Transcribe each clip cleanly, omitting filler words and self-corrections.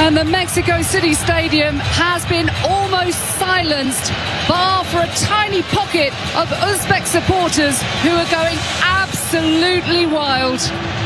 And the Mexico City Stadium has been almost silenced, bar for a tiny pocket of Uzbek supporters who are going absolutely wild.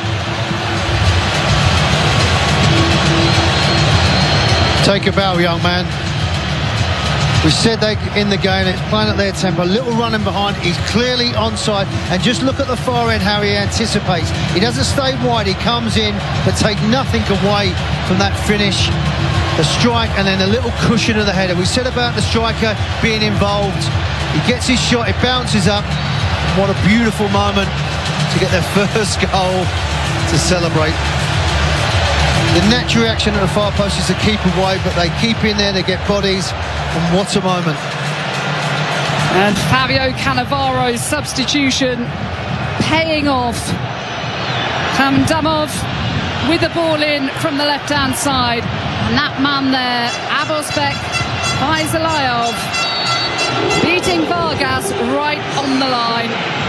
Take a bow, young man. We said they in the game, it's playing at their tempo. Little running behind, he's clearly onside. And just look at the far end, how he anticipates. He doesn't stay wide, he comes in, but take nothing away from that finish. The strike and then a little cushion of the header. We said about the striker being involved. He gets his shot, it bounces up. What a beautiful moment to get their first goal to celebrate. The natural reaction at the far post is to keep away, but they keep in there, they get bodies, and what a moment. And Fabio Cannavaro's substitution paying off. Khamdamov with the ball in from the left-hand side. And that man there, Abosbek Faisalayov, beating Vargas right on the line.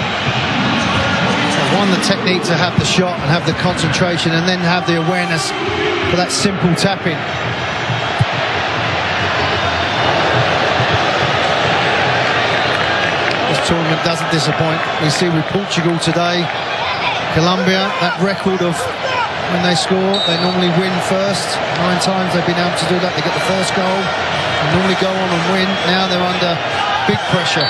One, the technique to have the shot and have the concentration, and then have the awareness for that simple tapping. This tournament doesn't disappoint. We see with Portugal today, Colombia, that record of when they score, they normally win first. 9 times they've been able to do that. They get the first goal, they normally go on and win. Now they're under big pressure.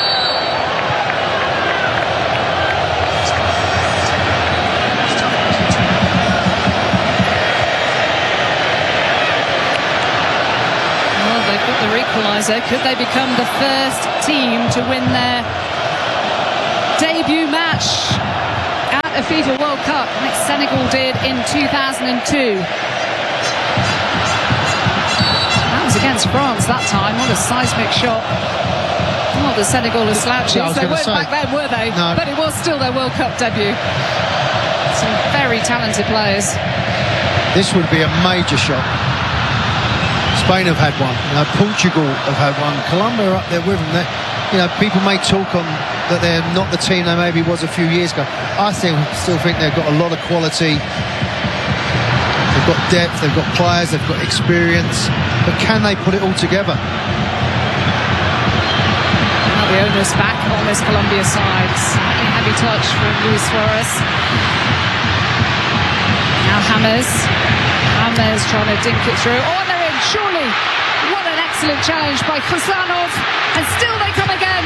Equaliser. Could they become the first team to win their debut match at a FIFA World Cup like Senegal did in 2002? That was against France that time. What a seismic shot. Oh, the Senegal are slouches. Yeah, they weren't back then, were they? No. But it was still their World Cup debut. Some very talented players. This would be a major shot. Spain have had one, Portugal have had one, Colombia are up there with them. People may talk on that they're not the team they maybe was a few years ago. I still think they've got a lot of quality. They've got depth, they've got players, they've got experience, but can they put it all together? Now the onus back on this Colombia side. Slightly heavy touch from Luis Suarez. Now James trying to dink it through. Oh, surely, what an excellent challenge by Khuzanov, and still they come again.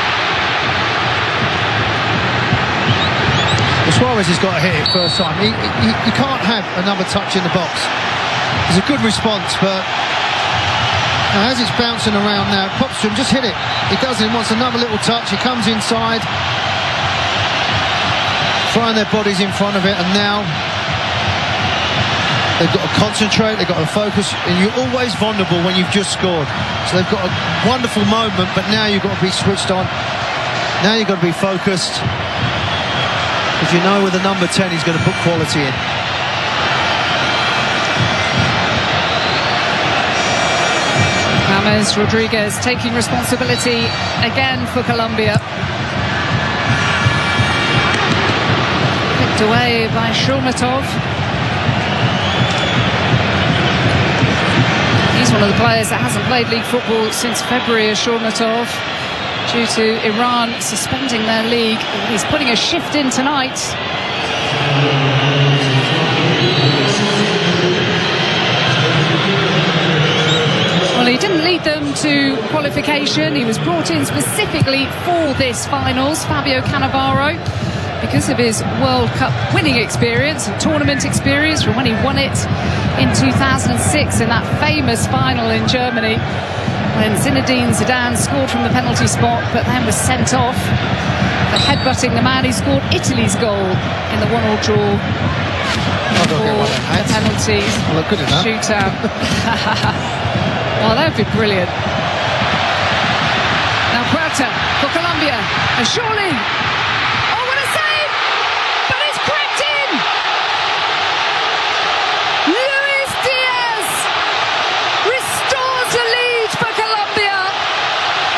Suarez has got to hit it first time. You can't have another touch in the box. It's a good response, but as it's bouncing around now, pops to him, just hit it. He doesn't, he wants another little touch, he comes inside, throwing their bodies in front of it, and now they've got to concentrate, they've got to focus, and you're always vulnerable when you've just scored. So they've got a wonderful moment, but now you've got to be switched on. Now you've got to be focused, because you know with the number 10 he's going to put quality in. James Rodriguez taking responsibility again for Colombia. Picked away by Shomatov. He's one of the players that hasn't played league football since February, Shomatov, due to Iran suspending their league. He's putting a shift in tonight. Well, he didn't lead them to qualification. He was brought in specifically for this finals, Fabio Cannavaro, because of his World Cup winning experience and tournament experience from when he won it in 2006 in that famous final in Germany, when Zinedine Zidane scored from the penalty spot but then was sent off for headbutting the man who scored Italy's goal in the 1-1 draw for the penalty shootout. Well, that would be brilliant. Now Puerta for Colombia, and surely